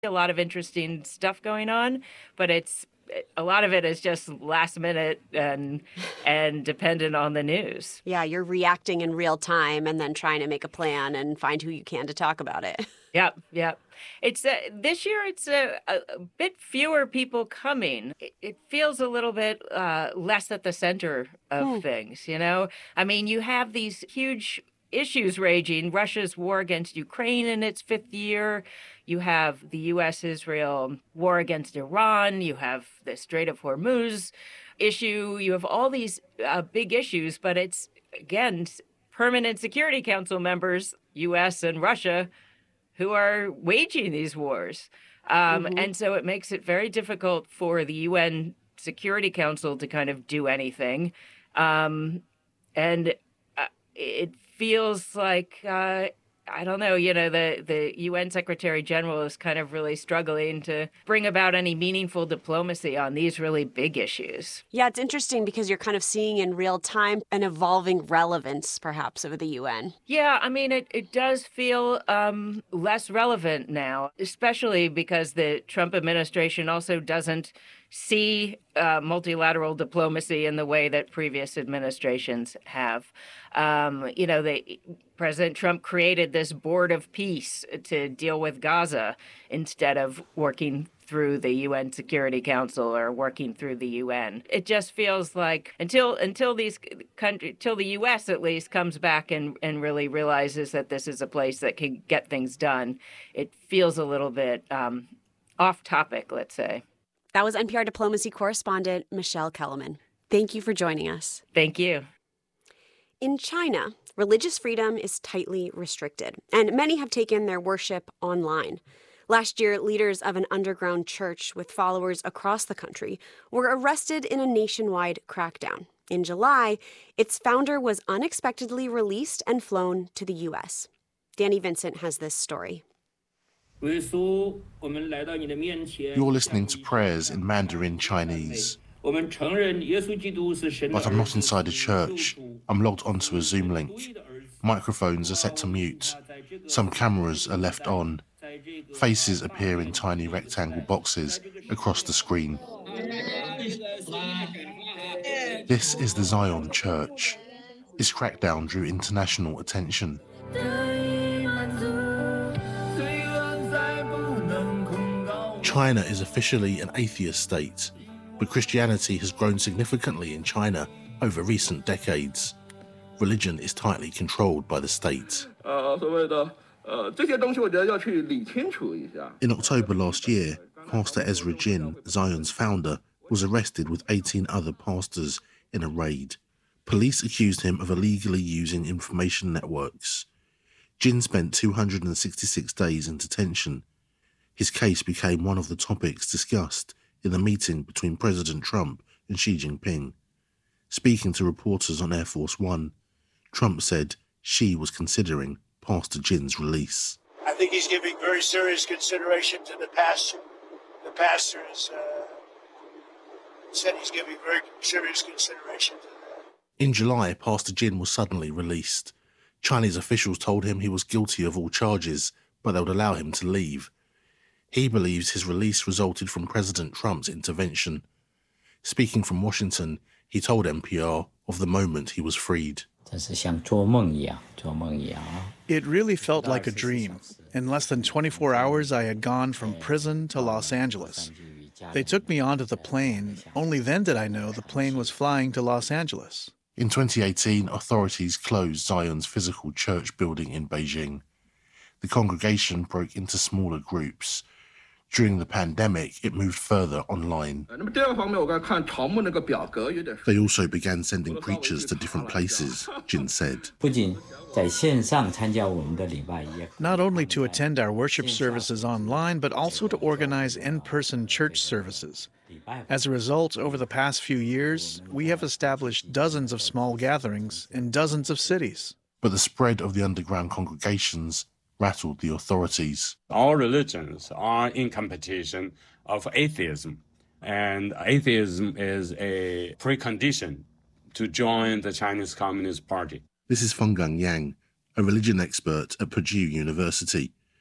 A lot of interesting stuff going on, but a lot of it is just last minute and dependent on the news. Yeah, you're reacting in real time and then trying to make a plan and find who you can to talk about it. Yep, yep. It's this year. It's a bit fewer people coming. It feels a little bit less at the center of things. I mean, you have these huge issues raging. Russia's war against Ukraine in its fifth year. You have the U.S.-Israel war against Iran. You have the Strait of Hormuz issue. You have all these big issues, but it's again permanent Security Council members, U.S. and Russia, who are waging these wars. And so it makes it very difficult for the UN Security Council to kind of do anything. And it feels like, I don't know, the UN Secretary General is kind of really struggling to bring about any meaningful diplomacy on these really big issues. Yeah, it's interesting because you're kind of seeing in real time an evolving relevance, perhaps, of the UN. Yeah, I mean, it does feel less relevant now, especially because the Trump administration also doesn't see multilateral diplomacy in the way that previous administrations have. President Trump created this board of peace to deal with Gaza instead of working through the UN Security Council or working through the UN. It just feels like until the US at least comes back and really realizes that this is a place that can get things done, it feels a little bit off topic, let's say. That was NPR diplomacy correspondent Michelle Kellerman. Thank you for joining us. Thank you. In China, religious freedom is tightly restricted, and many have taken their worship online. Last year, leaders of an underground church with followers across the country were arrested in a nationwide crackdown. In July, its founder was unexpectedly released and flown to the U.S. Danny Vincent has this story. You're listening to prayers in Mandarin Chinese. But I'm not inside a church. I'm logged onto a Zoom link. Microphones are set to mute. Some cameras are left on. Faces appear in tiny rectangle boxes across the screen. This is the Zion Church. This crackdown drew international attention. China is officially an atheist state, but Christianity has grown significantly in China over recent decades. Religion is tightly controlled by the state. In October last year, Pastor Ezra Jin, Zion's founder, was arrested with 18 other pastors in a raid. Police accused him of illegally using information networks. Jin spent 266 days in detention. His case became one of the topics discussed in the meeting between President Trump and Xi Jinping. Speaking to reporters on Air Force One, Trump said Xi was considering Pastor Jin's release. I think he's giving very serious consideration to the pastor. The pastor has said he's giving very serious consideration to that. In July, Pastor Jin was suddenly released. Chinese officials told him he was guilty of all charges, but they would allow him to leave. He believes his release resulted from President Trump's intervention. Speaking from Washington, he told NPR of the moment he was freed. It really felt like a dream. In less than 24 hours, I had gone from prison to Los Angeles. They took me onto the plane. Only then did I know the plane was flying to Los Angeles. In 2018, authorities closed Zion's physical church building in Beijing. The congregation broke into smaller groups. During the pandemic, it moved further online. They also began sending preachers to different places, Jin said. Not only to attend our worship services online, but also to organize in-person church services. As a result, over the past few years, we have established dozens of small gatherings in dozens of cities. But the spread of the underground congregations rattled the authorities. All religions are in competition of atheism, and atheism is a precondition to join the Chinese Communist Party. This is Fenggang Yang, a religion expert at Purdue University.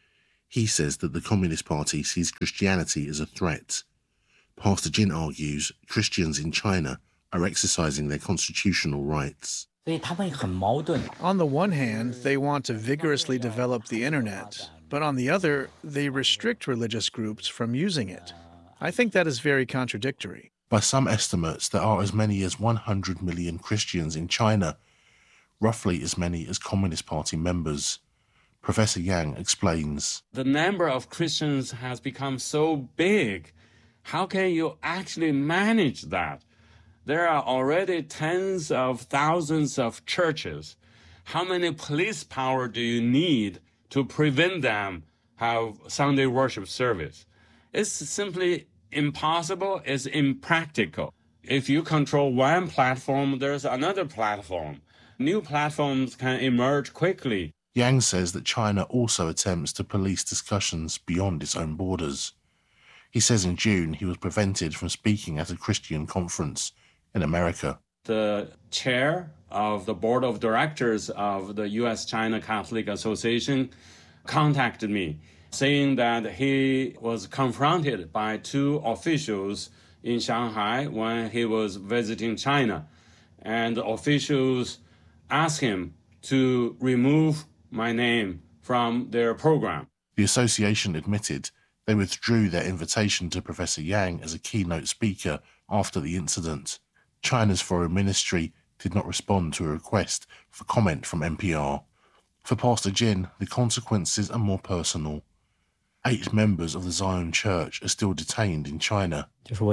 He says that the Communist Party sees Christianity as a threat. Pastor Jin argues Christians in China are exercising their constitutional rights. On the one hand, they want to vigorously develop the internet, but on the other, they restrict religious groups from using it. I think that is very contradictory. By some estimates, there are as many as 100 million Christians in China, roughly as many as Communist Party members. Professor Yang explains. The number of Christians has become so big. How can you actually manage that? There are already tens of thousands of churches. How many police power do you need to prevent them have Sunday worship service? It's simply impossible. It's impractical. If you control one platform, there's another platform. New platforms can emerge quickly. Yang says that China also attempts to police discussions beyond its own borders. He says in June he was prevented from speaking at a Christian conference in America. The chair of the board of directors of the U.S.-China Catholic Association contacted me, saying that he was confronted by two officials in Shanghai when he was visiting China. And the officials asked him to remove my name from their program. The association admitted they withdrew their invitation to Professor Yang as a keynote speaker after the incident. China's foreign ministry did not respond to a request for comment from NPR. For Pastor Jin, the consequences are more personal. 8 members of the Zion Church are still detained in China.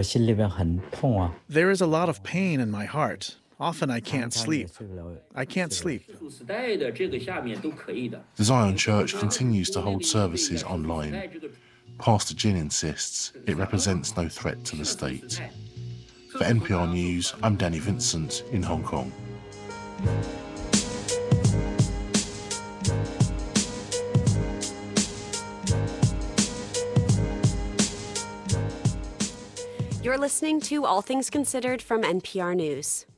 There is a lot of pain in my heart. Often I can't sleep. I can't sleep. The Zion Church continues to hold services online. Pastor Jin insists it represents no threat to the state. For NPR News, I'm Danny Vincent in Hong Kong. You're listening to All Things Considered from NPR News.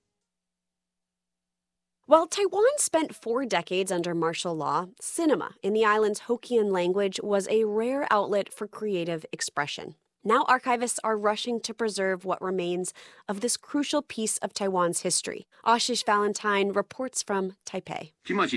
While Taiwan spent 4 decades under martial law, cinema in the island's Hokkien language was a rare outlet for creative expression. Now archivists are rushing to preserve what remains of this crucial piece of Taiwan's history. Ashish Valentine reports from Taipei.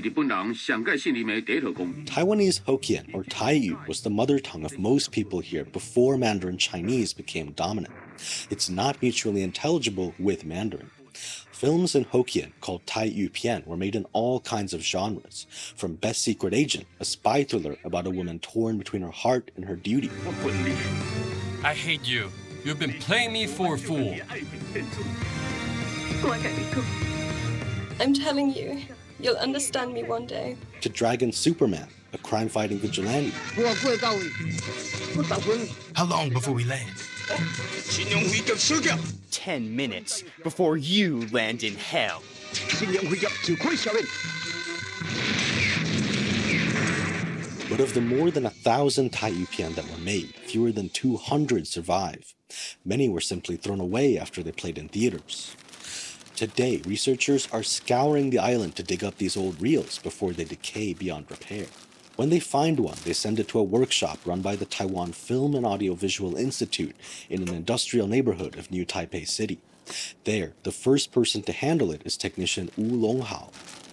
Taiwanese Hokkien, or Taiyu, was the mother tongue of most people here before Mandarin Chinese became dominant. It's not mutually intelligible with Mandarin. Films in Hokkien called Taiyu Pian were made in all kinds of genres, from Best Secret Agent, a spy thriller about a woman torn between her heart and her duty. I hate you. You've been playing me for a fool. I'm telling you, you'll understand me one day. To Dragon Superman, a crime-fighting vigilante. How long before we land? 10 minutes before you land in hell. But of the more than 1,000 Taiyu Pian that were made, fewer than 200 survive. Many were simply thrown away after they played in theaters. Today, researchers are scouring the island to dig up these old reels before they decay beyond repair. When they find one, they send it to a workshop run by the Taiwan Film and Audiovisual Institute in an industrial neighborhood of New Taipei City. There, the first person to handle it is technician Wu Longhao.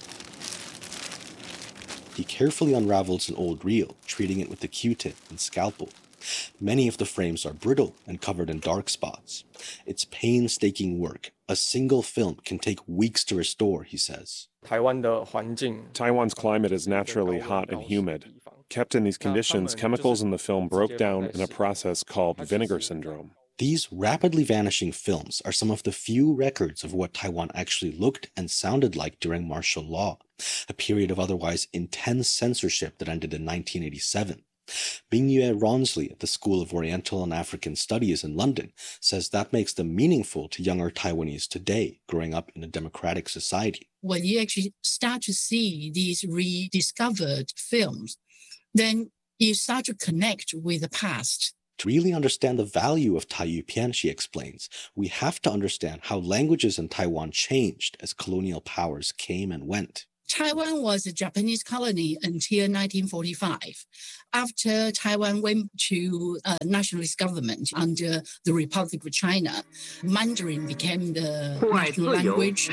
He carefully unravels an old reel, treating it with a Q-tip and scalpel. Many of the frames are brittle and covered in dark spots. It's painstaking work. A single film can take weeks to restore, he says. Taiwan's climate is naturally hot and humid. Kept in these conditions, chemicals in the film broke down in a process called vinegar syndrome. These rapidly vanishing films are some of the few records of what Taiwan actually looked and sounded like during martial law, a period of otherwise intense censorship that ended in 1987. Bingyue Ronsley at the School of Oriental and African Studies in London says that makes them meaningful to younger Taiwanese today, growing up in a democratic society. When you actually start to see these rediscovered films, then you start to connect with the past. To really understand the value of Taiyu Pian, she explains, we have to understand how languages in Taiwan changed as colonial powers came and went. Taiwan was a Japanese colony until 1945. After Taiwan went to a nationalist government under the Republic of China, Mandarin became the national language.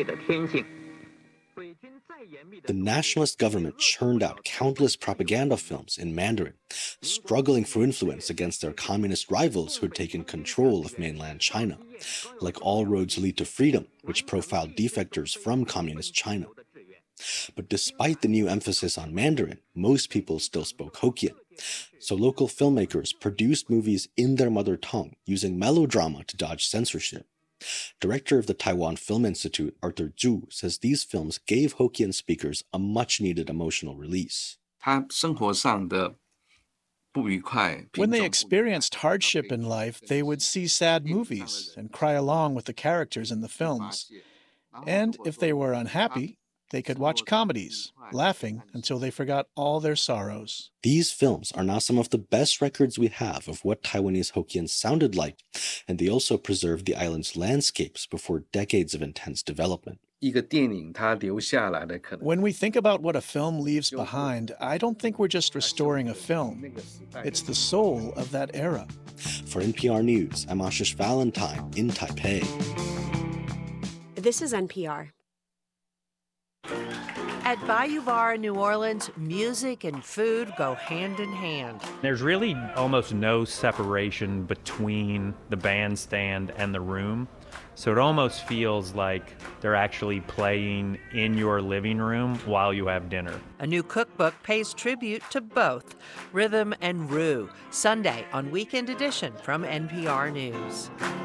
The nationalist government churned out countless propaganda films in Mandarin, struggling for influence against their communist rivals who had taken control of mainland China, like All Roads Lead to Freedom, which profiled defectors from communist China. But despite the new emphasis on Mandarin, most people still spoke Hokkien. So local filmmakers produced movies in their mother tongue, using melodrama to dodge censorship. Director of the Taiwan Film Institute, Arthur Zhu, says these films gave Hokkien speakers a much-needed emotional release. When they experienced hardship in life, they would see sad movies and cry along with the characters in the films. And if they were unhappy, they could watch comedies, laughing until they forgot all their sorrows. These films are now some of the best records we have of what Taiwanese Hokkien sounded like, and they also preserve the island's landscapes before decades of intense development. When we think about what a film leaves behind, I don't think we're just restoring a film. It's the soul of that era. For NPR News, I'm Ashish Valentine in Taipei. This is NPR. At Bayou Bar in New Orleans, music and food go hand in hand. There's really almost no separation between the bandstand and the room. So it almost feels like they're actually playing in your living room while you have dinner. A new cookbook pays tribute to both rhythm and roux. Sunday on Weekend Edition from NPR News.